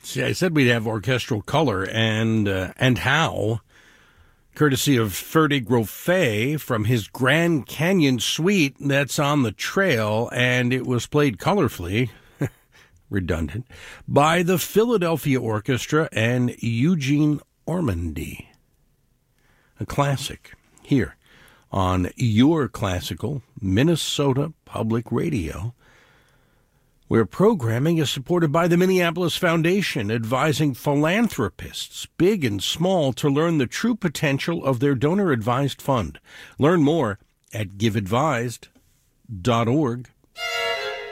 See, I said we'd have orchestral color, and how, courtesy of Ferdy Grofé from his Grand Canyon Suite that's on the trail, and it was played colorfully, redundant, by the Philadelphia Orchestra and Eugene Ormandy. A classic here on your classical Minnesota Public Radio, where programming is supported by the Minneapolis Foundation, advising philanthropists, big and small, to learn the true potential of their donor-advised fund. Learn more at giveadvised.org.